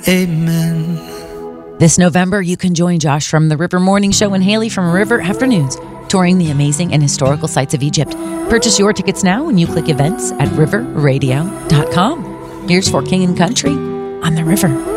Amen. This November, you can join Josh from the River Morning Show and Haley from River Afternoons, touring the amazing and historical sites of Egypt. Purchase your tickets now when you click events at riverradio.com. Here's For King and Country on the River.